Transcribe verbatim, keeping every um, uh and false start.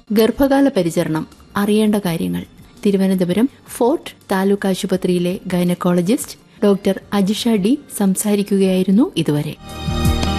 ഗർഭകാല പരിചരണം അറിയേണ്ട കാര്യങ്ങൾ. തിരുവനന്തപുരം ഫോർട്ട് താലൂക്ക് ആശുപത്രിയിലെ ഗൈനക്കോളജിസ്റ്റ് ഡോക്ടർ അജിഷ ഡി സംസാരിക്കുകയായിരുന്നു ഇതുവരെ.